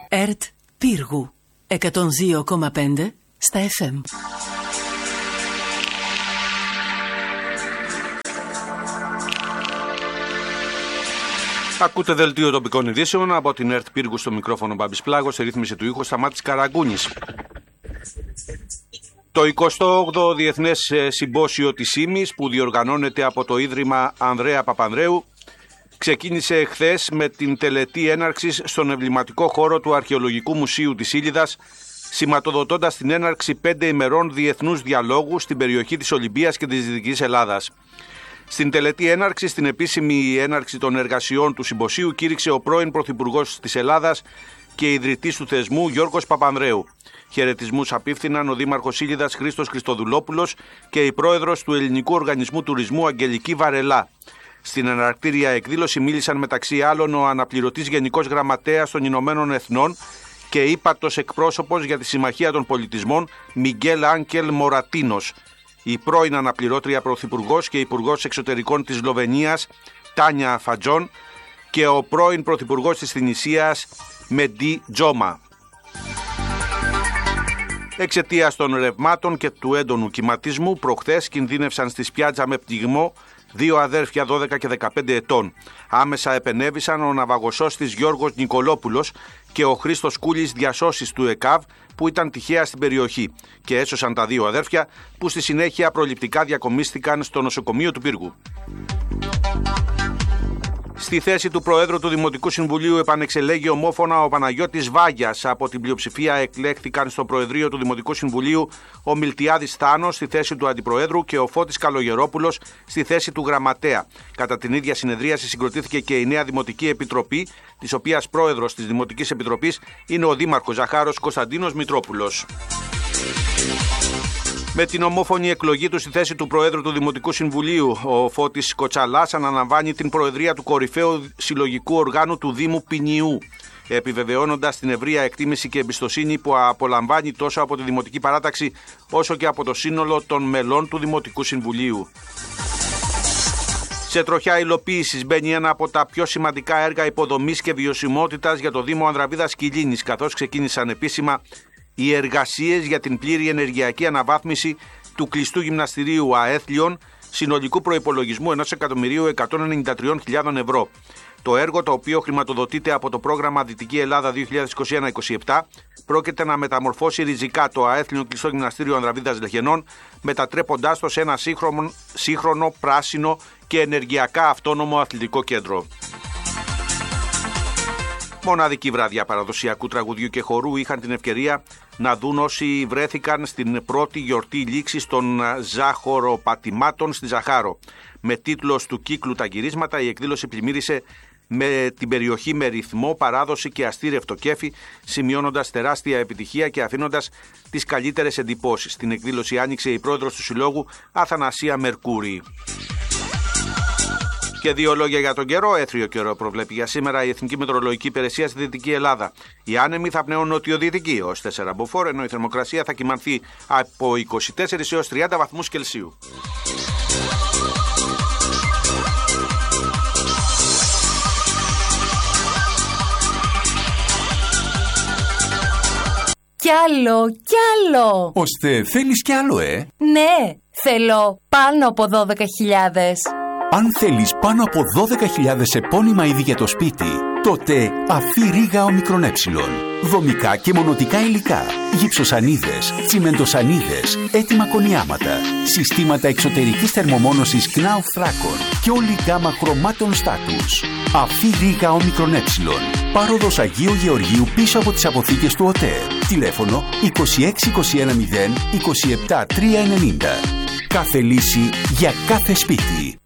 ΕΡΤ Πύργου 102,5 στα FM. Ακούτε δελτίο τοπικών ειδήσεων από την ΕΡΤ Πύργου, στο μικρόφωνο Μπάμπης Πλάγος, σε ρύθμιση του ήχου Σταμάτης Καραγκούνης. Το 28ο Διεθνές Συμπόσιο της ΣΥΜΗΣ, που διοργανώνεται από το Ίδρυμα Ανδρέα Παπανδρέου, ξεκίνησε χθες με την τελετή έναρξης στον εμβληματικό χώρο του Αρχαιολογικού Μουσείου της Ήλιδας, σηματοδοτώντας την έναρξη 5 ημερών διεθνούς διαλόγου στην περιοχή της Ολυμπίας και της Δυτικής Ελλάδας. Στην τελετή έναρξη, στην επίσημη έναρξη των εργασιών του συμποσίου, κήρυξε ο πρώην Πρωθυπουργός της Ελλάδας και ιδρυτής του θεσμού Γιώργος Παπανδρέου. Χαιρετισμούς απίφθηναν ο Δήμαρχος Ήλιδας Χρήστος Χριστοδουλόπουλος και η πρόεδρος του Ελληνικού Οργανισμού Τουρισμού Αγγελική Βαρελά. Στην εναρκτήρια εκδήλωση μίλησαν μεταξύ άλλων ο αναπληρωτής Γενικός Γραμματέας των Ηνωμένων Εθνών και ύπατος εκπρόσωπος για τη Συμμαχία των Πολιτισμών Μιγγέλ Άγγελ Μορατίνος, η πρώην αναπληρώτρια Πρωθυπουργός και Υπουργός Εξωτερικών της Σλοβενίας Τάνια Φατζόν και ο πρώην Πρωθυπουργός της Τινησίας Μεντί Τζόμα. Εξαιτίας των ρευμάτων και του έντονου κυματισμού, προχθές κινδύνευσαν στη Σπιάτζα με πνιγμό 2 αδέρφια 12 και 15 ετών. Άμεσα επενέβησαν ο ναυαγοσώστης Γιώργος Νικολόπουλος και ο Χρήστος Κούλης, διασώσεις του ΕΚΑΒ, που ήταν τυχαία στην περιοχή, και έσωσαν τα 2 αδέρφια που στη συνέχεια προληπτικά διακομίστηκαν στο νοσοκομείο του Πύργου. Στη θέση του Προέδρου του Δημοτικού Συμβουλίου επανεξελέγει ομόφωνα ο Παναγιώτης Βάγιας. Από την πλειοψηφία εκλέχθηκαν στο Προεδρείο του Δημοτικού Συμβουλίου ο Μιλτιάδης Θάνος στη θέση του Αντιπροέδρου και ο Φώτης Καλογερόπουλος στη θέση του Γραμματέα. Κατά την ίδια συνεδρίαση συγκροτήθηκε και η νέα Δημοτική Επιτροπή, της οποίας πρόεδρος της Δημοτικής Επιτροπής είναι ο Δήμαρχος Ζαχάρος Κωνσταντίνος Μητρόπουλος. Με την ομόφωνη εκλογή του στη θέση του Προέδρου του Δημοτικού Συμβουλίου, ο Φώτης Κοτσαλάς αναλαμβάνει την προεδρία του κορυφαίου συλλογικού οργάνου του Δήμου Ποινιού, επιβεβαιώνοντας την ευρεία εκτίμηση και εμπιστοσύνη που απολαμβάνει τόσο από τη Δημοτική Παράταξη όσο και από το σύνολο των μελών του Δημοτικού Συμβουλίου. Σε τροχιά υλοποίησης μπαίνει ένα από τα πιο σημαντικά έργα υποδομής και βιωσιμότητας για το Δήμο Ανδραβίδας Κιλίνης, καθώς ξεκίνησαν επίσημα οι εργασίες για την πλήρη ενεργειακή αναβάθμιση του κλειστού γυμναστηρίου Αέθλιον συνολικού προϋπολογισμού 1.193.000 ευρώ. Το έργο, το οποίο χρηματοδοτείται από το πρόγραμμα Δυτική Ελλάδα 2021-27, πρόκειται να μεταμορφώσει ριζικά το Αέθλιον κλειστό γυμναστήριο Ανδραβίδας Λεχενών, μετατρέποντάς το σε ένα σύγχρονο, πράσινο και ενεργειακά αυτόνομο αθλητικό κέντρο. Μοναδική βραδιά παραδοσιακού τραγουδιού και χορού είχαν την ευκαιρία να δουν όσοι βρέθηκαν στην πρώτη γιορτή λήξης των ζάχοροπατημάτων στη Ζαχάρο. Με τίτλο «Του κύκλου τα γυρίσματα», η εκδήλωση πλημμύρισε με την περιοχή με ρυθμό, παράδοση και αστήρευτο κέφι, σημειώνοντας τεράστια επιτυχία και αφήνοντας τις καλύτερες εντυπώσεις. Στην εκδήλωση άνοιξε η πρόεδρος του Συλλόγου, Αθανασία Μερκούρη. Και 2 λόγια για τον καιρό. Έθριο καιρό προβλέπει για σήμερα η Εθνική Μετεωρολογική Υπηρεσία στη Δυτική Ελλάδα. Οι άνεμοι θα πνέουν νοτιοδυτικοί ως 4 μποφόρ, ενώ η θερμοκρασία θα κυμανθεί από 24 έως 30 βαθμούς Κελσίου. Κι άλλο. Ώστε θέλεις κι άλλο, Ναι, θέλω πάνω από 12.000. Αν θέλεις πάνω από 12.000 επώνυμα είδη για το σπίτι, τότε Αφή Ρίγα Ομικρον Έψιλον. Δομικά και μονοτικά υλικά, γυψοσανίδες, τσιμεντοσανίδες, έτοιμα κονιάματα, συστήματα εξωτερικής θερμομόνωσης Knauf θράκων και όλη η γκάμα χρωμάτων στάτους. Αφή Ρίγα Ομικρον Έψιλον. Πάροδος Αγίου Γεωργίου πίσω από τις αποθήκες του ΟΤΕ. Τηλέφωνο 26210 27390. Κάθε λύση για κάθε σπίτι.